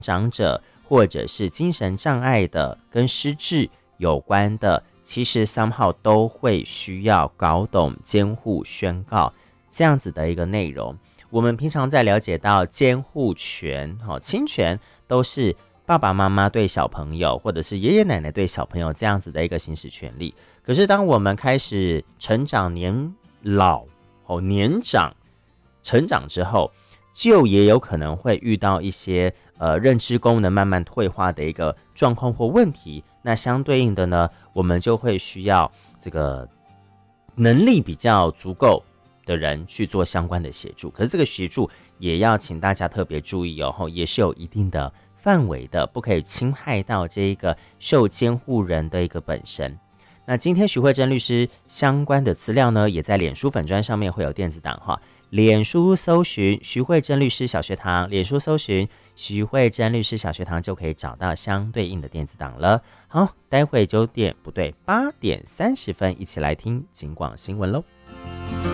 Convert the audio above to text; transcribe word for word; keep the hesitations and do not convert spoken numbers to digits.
长者或者是精神障碍的跟失智有关的，其实 somehow 都会需要搞懂监护宣告这样子的一个内容。我们平常在了解到监护权、亲权都是爸爸妈妈对小朋友或者是爷爷奶奶对小朋友这样子的一个行使权利，可是当我们开始成长年老、年长成长之后，就也有可能会遇到一些呃认知功能慢慢退化的一个状况或问题。那相对应的呢，我们就会需要这个能力比较足够的人去做相关的协助。可是这个协助也要请大家特别注意哦，也是有一定的范围的，不可以侵害到这一个受监护人的一个本身。那今天徐慧珍律师相关的资料呢，也在脸书粉专上面会有电子档哈。脸书搜寻徐慧珍律师小学堂，脸书搜寻徐慧珍律师小学堂就可以找到相对应的电子档了。好，待会九点不对八点三十分，一起来听警广新闻喽。